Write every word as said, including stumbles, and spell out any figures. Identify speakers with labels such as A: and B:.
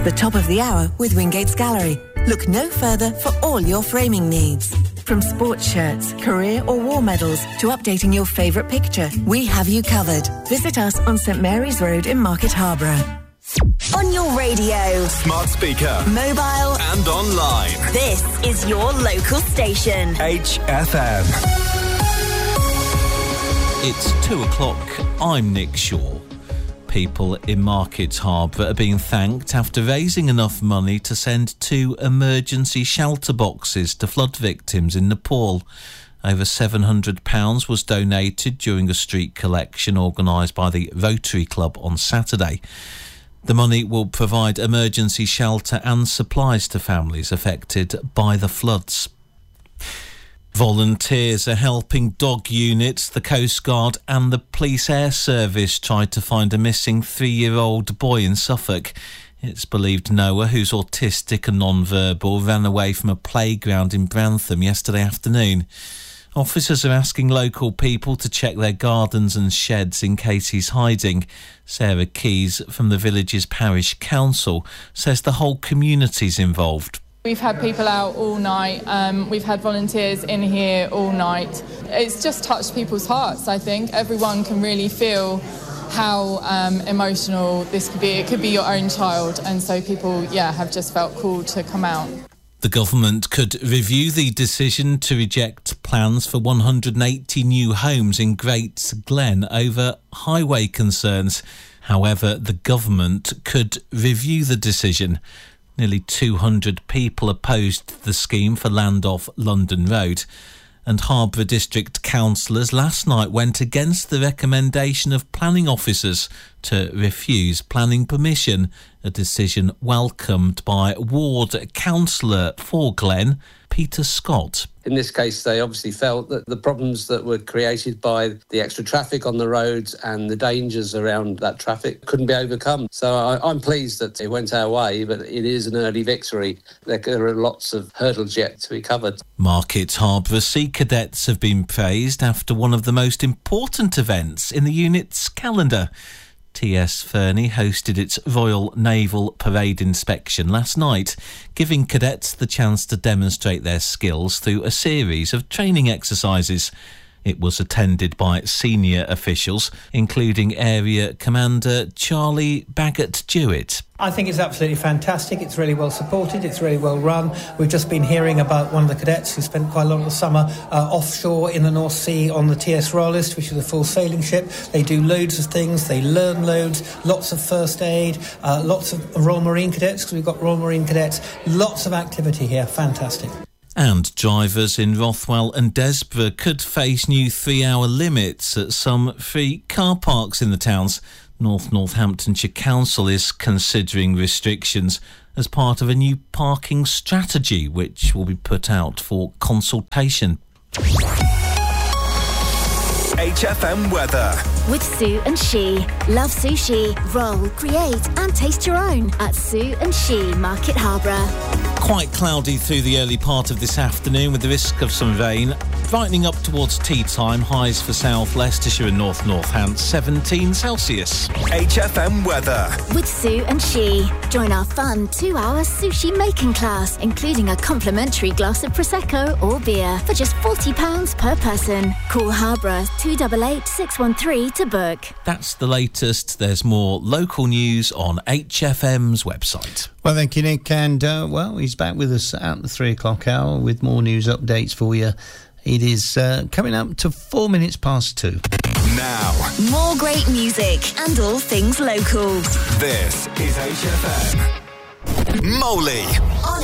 A: the top of the hour with Wingate's Gallery. Look no further for all your framing needs. From sports shirts, career or war medals to updating your favourite picture, we have you covered. Visit us on St Mary's Road in Market Harborough.
B: On your radio,
C: smart speaker,
B: mobile
C: and online.
B: This is your local station.
C: H F M.
D: It's two o'clock. I'm Nick Shaw. People in Market Harborough are being thanked after raising enough money to send two emergency shelter boxes to flood victims in Nepal. Over seven hundred pounds was donated during a street collection organised by the Rotary Club on Saturday. The money will provide emergency shelter and supplies to families affected by the floods. Volunteers are helping dog units, the Coast Guard and the Police Air Service try to find a missing three-year-old boy in Suffolk. It's believed Noah, who's autistic and non-verbal, ran away from a playground in Brantham yesterday afternoon. Officers are asking local people to check their gardens and sheds in case he's hiding. Sarah Keys from the village's parish council says the whole community's involved.
E: We've had people out all night, um, we've had volunteers in here all night. It's just touched people's hearts, I think. Everyone can really feel how um, emotional this could be. It could be your own child, and so people, yeah, have just felt called to come out.
D: The government could review the decision to reject plans for one hundred eighty new homes in Great Glen over highway concerns. However, the government could review the decision. Nearly two hundred people opposed the scheme for land off London Road, and Harborough District councillors last night went against the recommendation of planning officers to refuse planning permission, a decision welcomed by ward councillor for Glen, Peter Scott.
F: In this case, they obviously felt that the problems that were created by the extra traffic on the roads and the dangers around that traffic couldn't be overcome. So I, I'm pleased that it went our way, but it is an early victory. There are lots of hurdles yet to be covered.
D: Market Harborough Sea Cadets have been praised after one of the most important events in the unit's calendar. T S Fernie hosted its Royal Naval Parade inspection last night, giving cadets the chance to demonstrate their skills through a series of training exercises. It was attended by senior officials, including Area Commander Charlie Baggott-Jewett.
G: I think it's absolutely fantastic. It's really well supported. It's really well run. We've just been hearing about one of the cadets who spent quite a lot of the summer uh, offshore in the North Sea on the T S Royalist, which is a full sailing ship. They do loads of things. They learn loads, lots of first aid, uh, lots of Royal Marine Cadets, because we've got Royal Marine Cadets. Lots of activity here. Fantastic.
D: And drivers in Rothwell and Desborough could face new three-hour limits at some free car parks in the towns. North Northamptonshire Council is considering restrictions as part of a new parking strategy, which will be put out for consultation.
C: H F M weather.
B: With Sue and She. Love sushi. Roll, create and taste your own at Sue and She, Market Harborough.
D: Quite cloudy through the early part of this afternoon with the risk of some rain. Brightening up towards tea time, highs for South Leicestershire and North Northants, seventeen Celsius.
C: H F M weather.
B: With Sue and She. Join our fun two-hour sushi making class, including a complimentary glass of Prosecco or beer for just forty pounds per person. Call Harborough two eight eight, six one three to book.
D: That's the latest. There's more local news on H F M's website.
H: Well, thank you, Nick. And, uh, well, he's back with us at the three o'clock hour with more news updates for you. It is uh, coming up to four minutes past two.
C: Now.
B: More great music and all things local.
C: This is H F M. Molly.
B: On